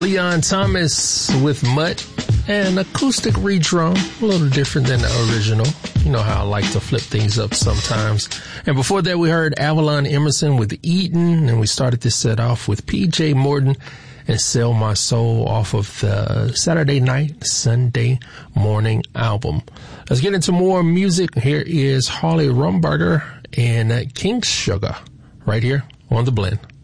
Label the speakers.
Speaker 1: Leon Thomas with Mutt, an acoustic redrum, a little different than the original. You know how I like to flip things up sometimes. And before that, we heard Avalon Emerson with Eaton, and we started this set off with P.J. Morton and Sell My Soul off of the Saturday Night, Sunday Morning album. Let's get into more music. Here is Harley Rumberger and King Sugar right here on The Blend.